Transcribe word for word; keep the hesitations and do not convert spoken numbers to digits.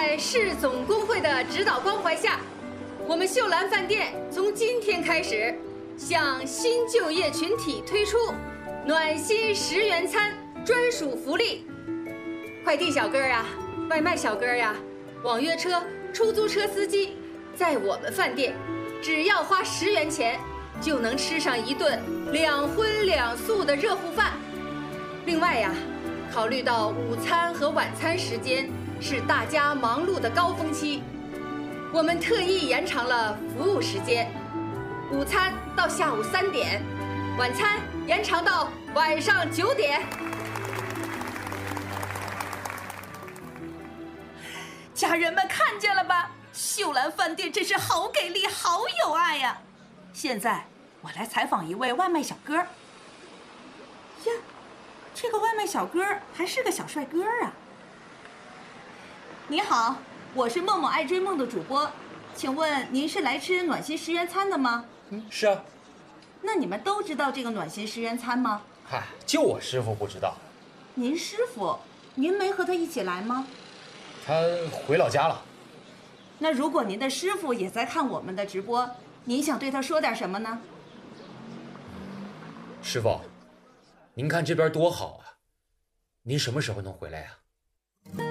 在市总工会的指导关怀下，我们秀兰饭店从今天开始，向新就业群体推出暖心十元餐专属福利。快递小哥呀，外卖小哥呀，网约车、出租车司机，在我们饭店，只要花十元钱，就能吃上一顿两荤两素的热乎饭。另外呀，考虑到午餐和晚餐时间是大家忙碌的高峰期，我们特意延长了服务时间，午餐到下午三点，晚餐延长到晚上九点。 家人们看见了吧？秀兰饭店真是好给力，好有爱呀！现在我来采访一位外卖小哥。呀，这个外卖小哥还是个小帅哥啊！你好，我是梦梦爱追梦的主播，请问您是来吃暖心十元餐的吗？ 嗯，是啊。 那你们都知道这个暖心十元餐吗？ 嗨，就我师傅不知道。 您师傅，您没和他一起来吗？ 他回老家了。 那如果您的师傅也在看我们的直播，您想对他说点什么呢？ 师傅，您看这边多好啊！您什么时候能回来呀？